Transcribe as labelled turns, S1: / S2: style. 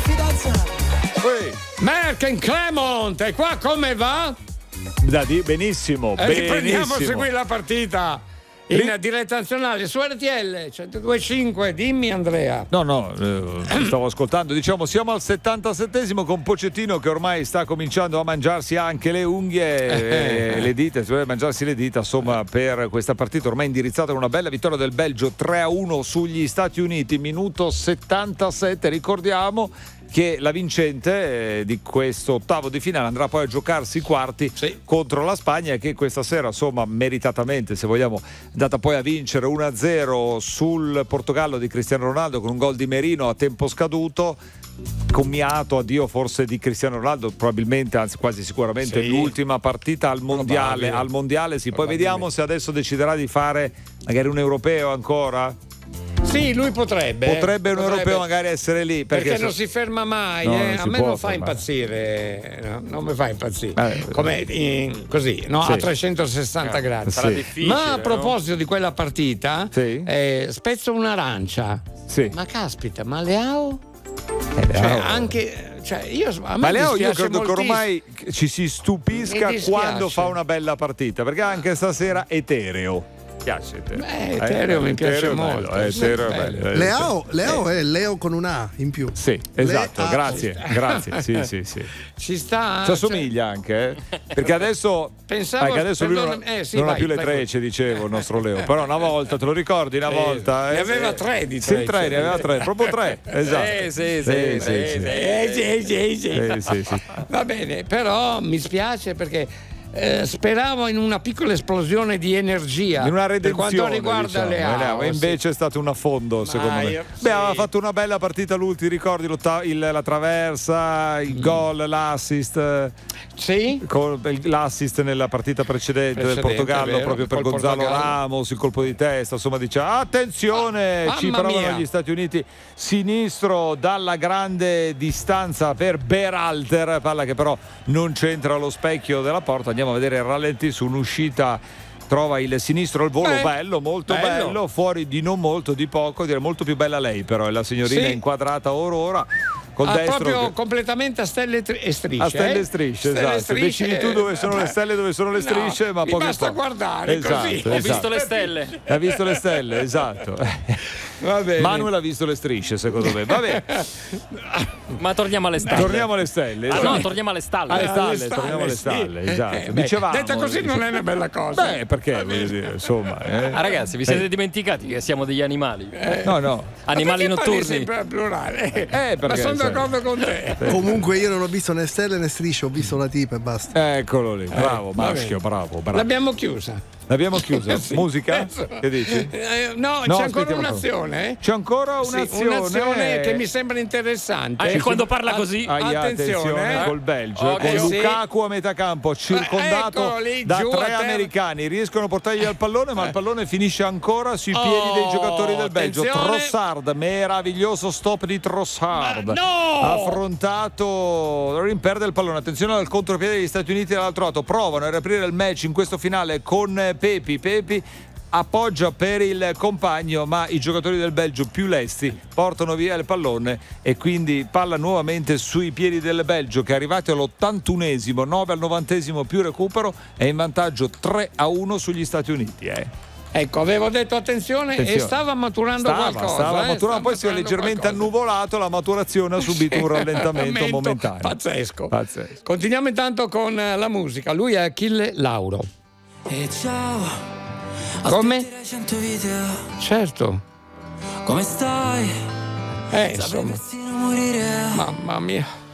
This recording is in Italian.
S1: Merken Clermont, e qua come va?
S2: Benissimo,
S1: Riprendiamo a
S2: benissimo.
S1: seguire la partita in diretta nazionale su RTL 102.5. Dimmi Andrea.
S2: No, stavo ascoltando. Diciamo, siamo al 77esimo con Pochettino che ormai sta cominciando a mangiarsi anche le unghie e le dita, cioè mangiarsi le dita, insomma, per questa partita ormai indirizzata con una bella vittoria del Belgio 3-1 sugli Stati Uniti, minuto 77. Ricordiamo che la vincente di questo ottavo di finale andrà poi a giocarsi i quarti contro la Spagna, che questa sera, insomma, meritatamente, se vogliamo, è andata poi a vincere 1-0 sul Portogallo di Cristiano Ronaldo con un gol di Merino a tempo scaduto. Commiato addio forse di Cristiano Ronaldo, probabilmente, anzi quasi sicuramente l'ultima partita al mondiale, sì. Poi vediamo se adesso deciderà di fare magari un europeo ancora.
S1: Sì, lui potrebbe
S2: un europeo magari essere lì perché
S1: non si ferma mai, a me non fa impazzire, non mi fa impazzire come così, no? A 360 gradi.
S3: Sarà difficile,
S1: ma a proposito di quella partita, spezzo un'arancia. Ma caspita, ma Leao?
S2: Ma Leao, io credo che ormai ci si stupisca quando fa una bella partita, perché anche stasera etereo. Piace
S1: Etereo mi piace molto.
S4: Leao è Leo con una A in più.
S2: Sì, esatto, grazie. Sì.
S1: Ci sta.
S2: Ci assomiglia anche, perché adesso lui non ha più le trecce, dicevo, il nostro Leo. Però una volta, te lo ricordi, una volta?
S1: Ne aveva tre di
S2: trecce. Sì, ne aveva tre, proprio tre. Esatto.
S1: Sì. Va bene, però mi spiace perché speravo in una piccola esplosione di energia,
S2: in una redenzione,
S1: per quanto riguarda Leao,
S2: e invece è stato un affondo, secondo me. Aveva fatto una bella partita lui, ti ricordi la traversa, il gol, l'assist?
S1: Sì,
S2: l'assist nella partita precedente del Portogallo, proprio per Gonzalo Ramos, il colpo di testa, insomma, dice attenzione, ci provano gli Stati Uniti, sinistro dalla grande distanza per Berhalter, palla che però non c'entra allo specchio della porta. Andiamo a vedere il rallenti su un'uscita, trova il sinistro al volo, molto bello, fuori di non molto, di poco, direi molto più bella lei, però è la signorina inquadrata Aurora.
S1: Proprio completamente a stelle e strisce.
S2: A stelle e strisce, esatto. Decidi tu dove sono le stelle, dove sono le strisce, ma poi
S1: basta guardare così.
S3: Ho visto le stelle.
S2: Ha visto le stelle, esatto.
S1: Va bene.
S2: Manuel ha visto le strisce, secondo me. Va bene.
S3: Ma torniamo alle stalle.
S2: Torniamo alle stelle.
S3: No, torniamo alle stalle.
S2: Torniamo alle stalle, esatto. Dicevamo.
S1: Detta così non è una bella cosa.
S2: Perché? Insomma.
S3: Ragazzi, vi siete dimenticati che siamo degli animali?
S2: No.
S3: Animali notturni.
S1: Sempre al plurale.
S2: Ma
S1: sono d'accordo con te.
S4: Comunque io non ho visto né stelle né strisce, ho visto la tipa e basta.
S2: Eccolo lì, bravo maschio, bravo.
S1: L'abbiamo chiusa.
S2: Sì. Musica? Che dici?
S1: No, c'è ancora un'azione.
S2: C'è ancora un'azione
S1: che mi sembra interessante.
S3: Anche quando parla così.
S2: Attenzione col Belgio, con Lukaku a metà campo, circondato da tre americani. Riescono a portargli al pallone, ma il pallone finisce ancora sui piedi dei giocatori del Belgio. Trossard, meraviglioso stop di Trossard. Affrontato, perde il pallone. Attenzione al contropiede degli Stati Uniti dall'altro lato. Provano a riaprire il match in questo finale con Pepi appoggia per il compagno, ma i giocatori del Belgio più lesti portano via il pallone e quindi palla nuovamente sui piedi del Belgio, che è arrivato all'81esimo, 9 al 90esimo più recupero, è in vantaggio 3-1 sugli Stati Uniti.
S1: Ecco, avevo detto attenzione e stava maturando qualcosa.
S2: Stava maturando, poi si è leggermente annuvolato, la maturazione ha subito un rallentamento momentaneo.
S1: Pazzesco. Continuiamo intanto con la musica. Lui è Achille Lauro.
S5: E ciao.
S1: Come?
S5: 100 video.
S1: Certo.
S5: Come stai?
S1: Insomma. Mamma mia.